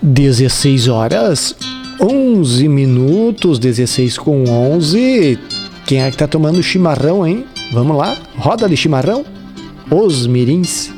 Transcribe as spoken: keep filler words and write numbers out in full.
dezesseis horas, onze minutos, dezesseis com onze. Quem é que tá tomando chimarrão, hein? Vamos lá, roda de chimarrão. Os mirins.